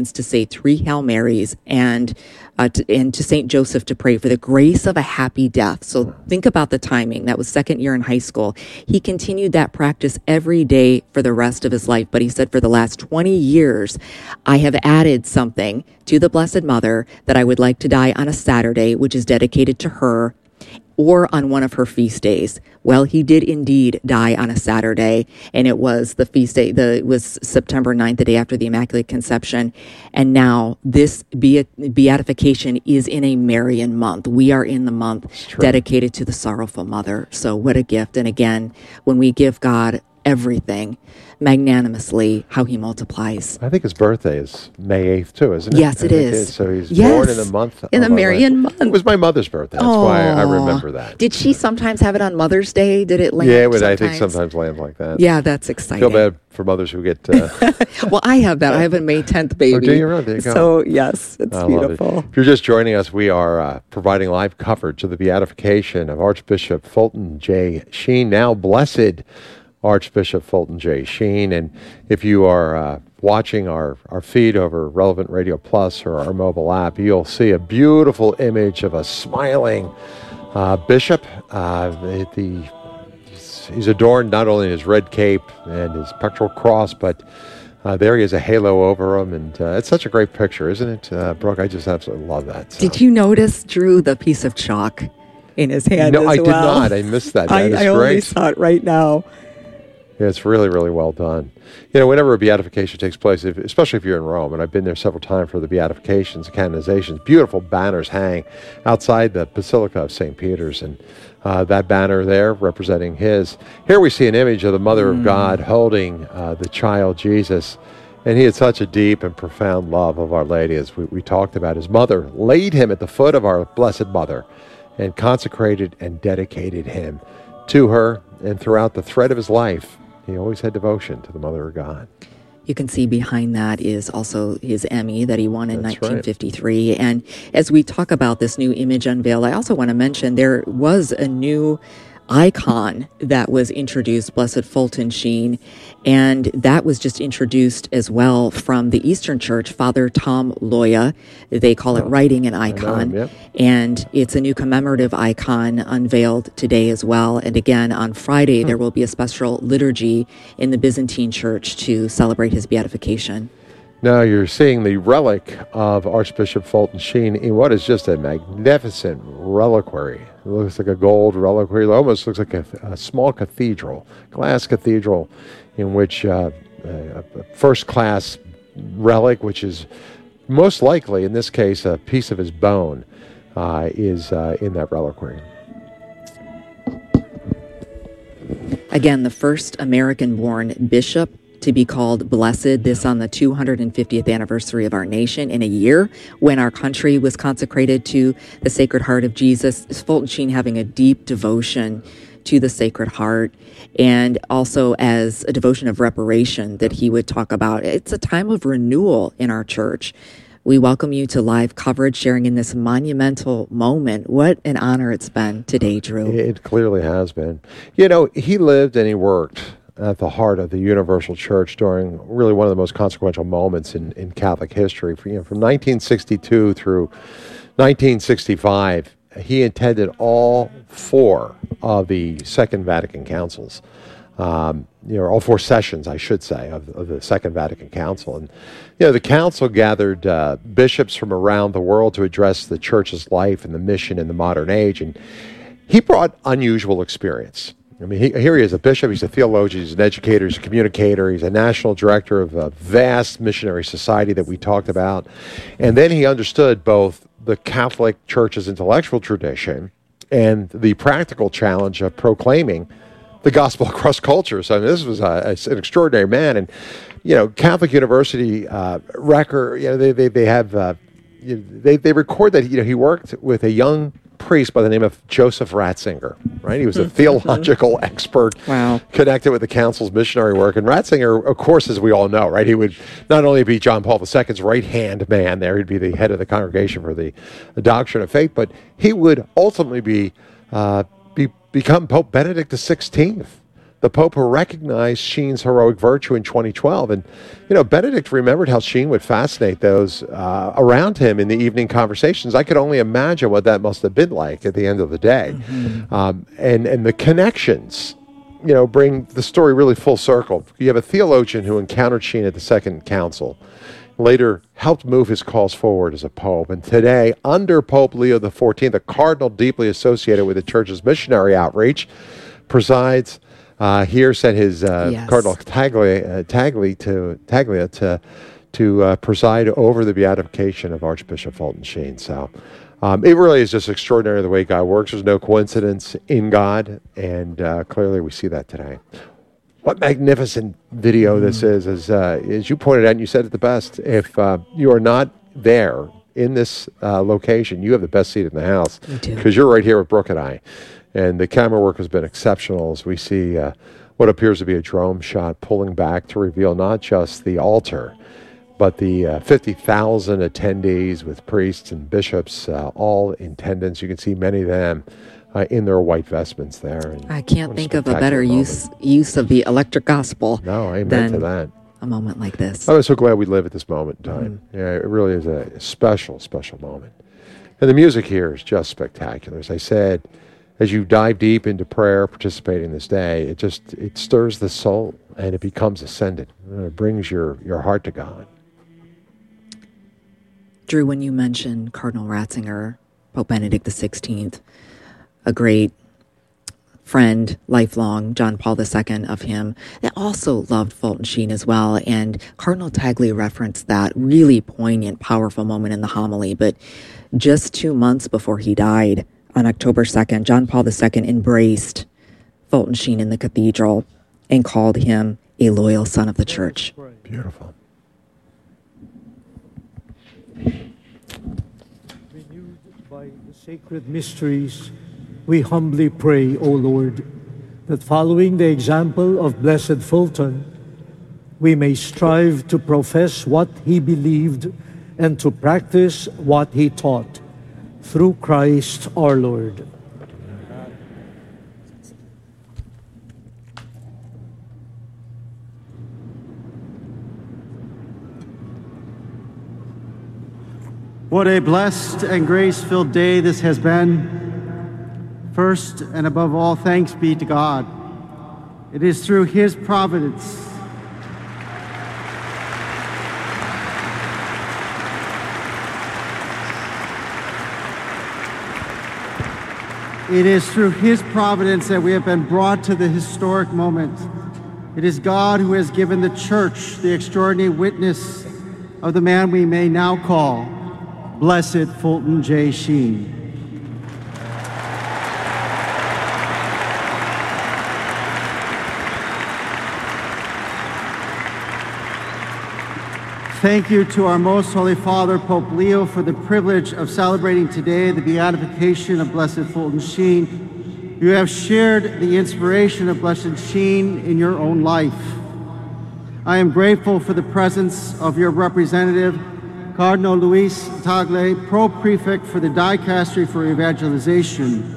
to say 3 Hail Marys and to St. Joseph to pray for the grace of a happy death. So think about the timing. That was second year in high school. He continued that practice every day for the rest of his life. But he said, for the last 20 years, I have added something to the Blessed Mother that I would like to die on a Saturday, which is dedicated to her, or on one of her feast days. Well, he did indeed die on a Saturday, and it was the feast day. It was September 9th, the day after the Immaculate Conception. And now this beatification is in a Marian month. We are in the month dedicated to the Sorrowful Mother. So what a gift. And again, when we give God everything magnanimously, how he multiplies. I think his birthday is May 8th too, isn't it? Yes, it is. So he's born in the month. In the Marian month. It was my mother's birthday. That's why I remember that. Did she sometimes have it on Mother's Day? Did it land? Yeah, I think sometimes lands like that. Yeah, that's exciting. Feel bad for mothers who get... Well, I have that. I have a May 10th baby. Oh, do you? There you go. So, yes, it's beautiful. If you're just joining us, we are providing live coverage of the beatification of Archbishop Fulton J. Sheen, now Blessed Archbishop Fulton J. Sheen. And if you are watching our feed over Relevant Radio Plus or our mobile app, you'll see a beautiful image of a smiling bishop. He's adorned not only in his red cape and his pectoral cross, but there he has a halo over him. And it's such a great picture, isn't it, Brooke? I just absolutely love that. So. Did you notice, Drew, the piece of chalk in his hand No, as I well? did not. I missed that. That is I only saw it right now. Yeah, it's really, really well done. You know, whenever a beatification takes place, especially if you're in Rome, and I've been there several times for the beatifications and canonizations, beautiful banners hang outside the Basilica of St. Peter's, and that banner there representing his. Here we see an image of the Mother of God holding the child Jesus, and he had such a deep and profound love of Our Lady, as we talked about. His mother laid him at the foot of our Blessed Mother and consecrated and dedicated him to her, and throughout the thread of his life, he always had devotion to the Mother of God. You can see behind that is also his Emmy that he won in 1953. Right. And as we talk about this new image unveiled, I also want to mention there was a new icon that was introduced, Blessed Fulton Sheen, and that was just introduced as well from the Eastern Church, Father Tom Loya. They call it Writing an Icon, and it's a new commemorative icon unveiled today as well. And again, on Friday, there will be a special liturgy in the Byzantine Church to celebrate his beatification. Now you're seeing the relic of Archbishop Fulton Sheen in what is just a magnificent reliquary. It looks like a gold reliquary. It almost looks like a small cathedral, glass cathedral, in which a first-class relic, which is most likely, in this case, a piece of his bone, is in that reliquary. Again, the first American-born bishop to be called blessed, this on the 250th anniversary of our nation, in a year when our country was consecrated to the Sacred Heart of Jesus. Fulton Sheen having a deep devotion to the Sacred Heart, and also as a devotion of reparation that he would talk about. It's a time of renewal in our church. We welcome you to live coverage, sharing in this monumental moment. What an honor it's been today, Drew. It clearly has been. You know, he lived and he worked at the heart of the Universal Church during really one of the most consequential moments in Catholic history. From 1962 through 1965, he attended all 4 of the Second Vatican Councils, all 4 sessions, I should say, of the Second Vatican Council. And the council gathered bishops from around the world to address the Church's life and the mission in the modern age, and he brought unusual experience. I mean, here he is, a bishop, he's a theologian, he's an educator, he's a communicator, he's a national director of a vast missionary society that we talked about. And then he understood both the Catholic Church's intellectual tradition and the practical challenge of proclaiming the gospel across cultures. So I mean, this was an extraordinary man. And, Catholic University record, they have, they record that, he worked with a young priest by the name of Joseph Ratzinger, right? He was a theological expert connected with the council's missionary work. And Ratzinger, of course, as we all know, right, he would not only be John Paul II's right-hand man there, he'd be the head of the congregation for the doctrine of faith, but he would ultimately become Pope Benedict XVI, the Pope recognized Sheen's heroic virtue in 2012. And, Benedict remembered how Sheen would fascinate those around him in the evening conversations. I could only imagine what that must have been like at the end of the day. And the connections, bring the story really full circle. You have a theologian who encountered Sheen at the Second Council, later helped move his cause forward as a pope. And today, under Pope Leo XIV, a cardinal deeply associated with the church's missionary outreach, presides here, sent his Cardinal Taglia to preside over the beatification of Archbishop Fulton Sheen. So it really is just extraordinary the way God works. There's no coincidence in God, and clearly we see that today. What magnificent video this is. As you pointed out, and you said it the best, if you are not there in this location, you have the best seat in the house, because you're right here with Brooke and I. And the camera work has been exceptional as we see what appears to be a drone shot pulling back to reveal not just the altar, but the 50,000 attendees with priests and bishops, all in attendance. You can see many of them in their white vestments there. And I can't think of a better use of the electric gospel. No, amen to that. A moment like this. I'm so glad we live at this moment in time. Yeah, it really is a special, special moment. And the music here is just spectacular. As I said, as you dive deep into prayer, participating this day, it stirs the soul and it becomes ascendant. It brings your heart to God. Drew, when you mentioned Cardinal Ratzinger, Pope Benedict XVI, a great friend, lifelong, John Paul II of him, that also loved Fulton Sheen as well. And Cardinal Tagle referenced that really poignant, powerful moment in the homily. But just 2 months before he died, on October 2nd, John Paul II embraced Fulton Sheen in the cathedral and called him a loyal son of the church. Beautiful. Renewed by the sacred mysteries, we humbly pray, O Lord, that following the example of Blessed Fulton, we may strive to profess what he believed and to practice what he taught. Through Christ our Lord. What a blessed and grace-filled day this has been. First and above all, thanks be to God. It is through His providence that we have been brought to the historic moment. It is God who has given the Church the extraordinary witness of the man we may now call Blessed Fulton J. Sheen. Thank you to our Most Holy Father, Pope Leo, for the privilege of celebrating today the beatification of Blessed Fulton Sheen. You have shared the inspiration of Blessed Sheen in your own life. I am grateful for the presence of your representative, Cardinal Luis Tagle, Pro-Prefect for the Dicastery for Evangelization.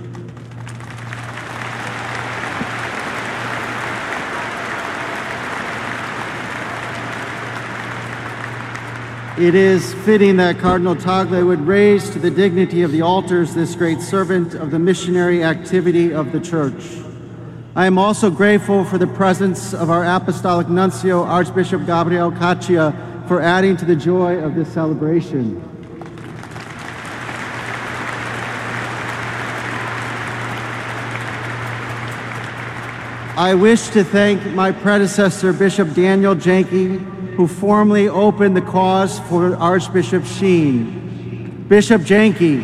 It is fitting that Cardinal Tagle would raise to the dignity of the altars this great servant of the missionary activity of the Church. I am also grateful for the presence of our Apostolic Nuncio, Archbishop Gabriel Caccia, for adding to the joy of this celebration. I wish to thank my predecessor, Bishop Daniel Janke, who formally opened the cause for Archbishop Sheen. Bishop Janke.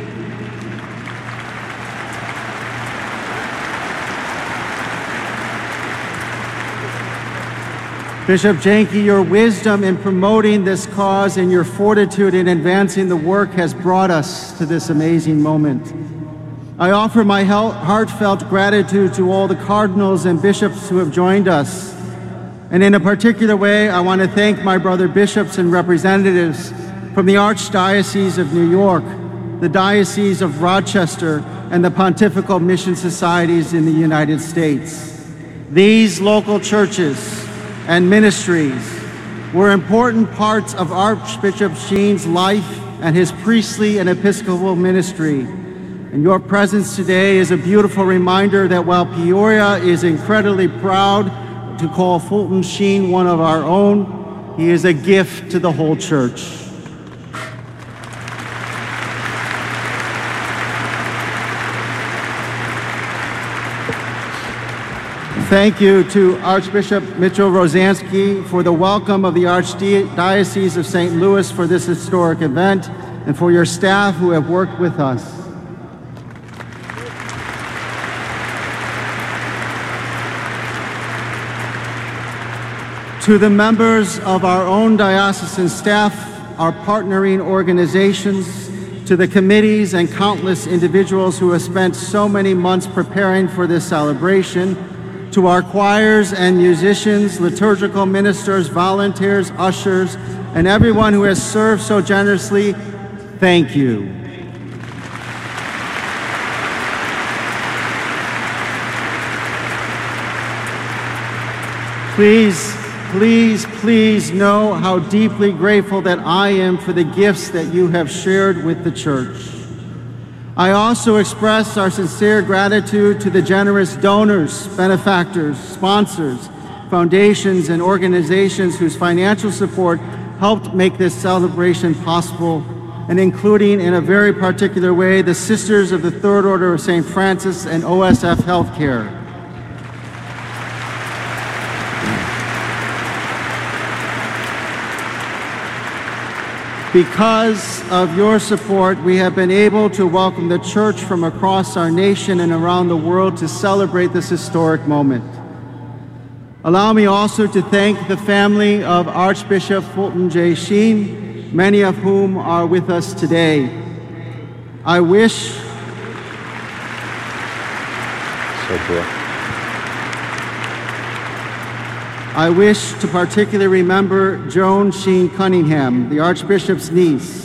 Bishop Janke, your wisdom in promoting this cause and your fortitude in advancing the work has brought us to this amazing moment. I offer my heartfelt gratitude to all the cardinals and bishops who have joined us. And in a particular way, I want to thank my brother bishops and representatives from the Archdiocese of New York, the Diocese of Rochester, and the Pontifical Mission Societies in the United States. These local churches and ministries were important parts of Archbishop Sheen's life and his priestly and episcopal ministry. And your presence today is a beautiful reminder that while Peoria is incredibly proud to call Fulton Sheen one of our own, he is a gift to the whole church. Thank you to Archbishop Mitchell Rosansky for the welcome of the Archdiocese of St. Louis for this historic event, and for your staff who have worked with us. To the members of our own diocesan staff, our partnering organizations, to the committees and countless individuals who have spent so many months preparing for this celebration, to our choirs and musicians, liturgical ministers, volunteers, ushers, and everyone who has served so generously, thank you. Please know how deeply grateful that I am for the gifts that you have shared with the church. I also express our sincere gratitude to the generous donors, benefactors, sponsors, foundations, and organizations whose financial support helped make this celebration possible, and including in a very particular way the Sisters of the Third Order of St. Francis and OSF Healthcare. Because of your support, we have been able to welcome the church from across our nation and around the world to celebrate this historic moment. Allow me also to thank the family of Archbishop Fulton J. Sheen, many of whom are with us today. I wish to particularly remember Joan Sheen Cunningham, the Archbishop's niece.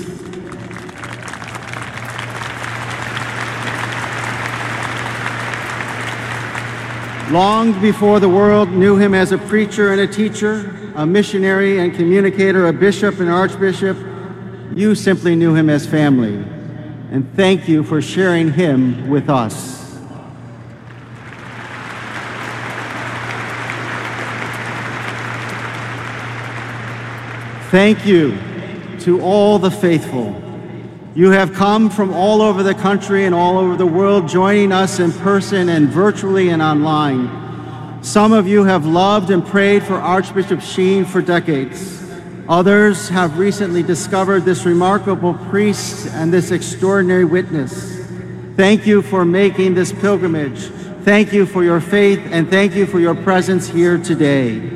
Long before the world knew him as a preacher and a teacher, a missionary and communicator, a bishop and archbishop, you simply knew him as family. And thank you for sharing him with us. Thank you to all the faithful. You have come from all over the country and all over the world, joining us in person and virtually and online. Some of you have loved and prayed for Archbishop Sheen for decades. Others have recently discovered this remarkable priest and this extraordinary witness. Thank you for making this pilgrimage. Thank you for your faith, and thank you for your presence here today.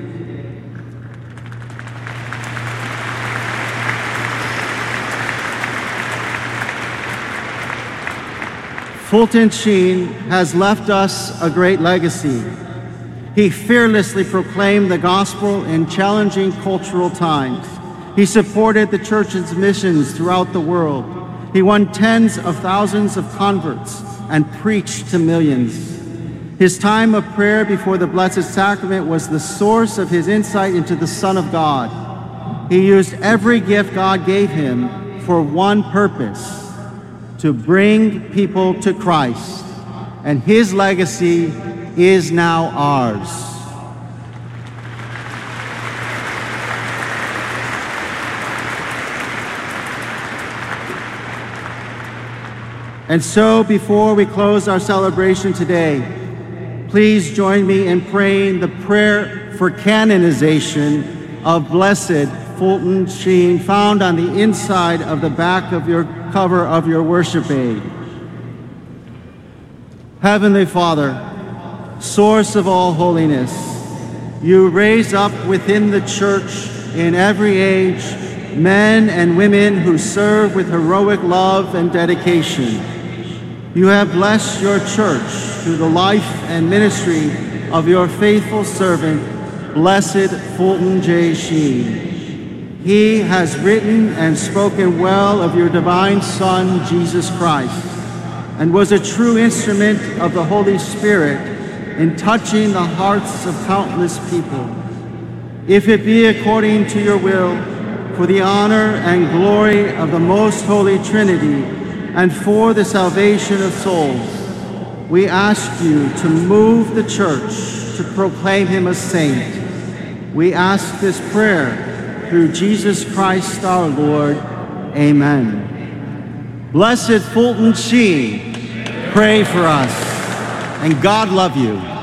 Fulton Sheen has left us a great legacy. He fearlessly proclaimed the gospel in challenging cultural times. He supported the church's missions throughout the world. He won tens of thousands of converts and preached to millions. His time of prayer before the Blessed Sacrament was the source of his insight into the Son of God. He used every gift God gave him for one purpose: to bring people to Christ, and his legacy is now ours. And so, before we close our celebration today, please join me in praying the prayer for canonization of Blessed Fulton Sheen, found on the inside of the back of your cover of your worship aid. Heavenly Father, source of all holiness, you raise up within the church in every age men and women who serve with heroic love and dedication. You have blessed your church through the life and ministry of your faithful servant, Blessed Fulton J. Sheen. He has written and spoken well of your divine Son, Jesus Christ, and was a true instrument of the Holy Spirit in touching the hearts of countless people. If it be according to your will, for the honor and glory of the most holy Trinity, and for the salvation of souls, we ask you to move the Church to proclaim him a saint. We ask this prayer through Jesus Christ our Lord. Amen. Blessed Fulton Sheen, pray for us, and God love you.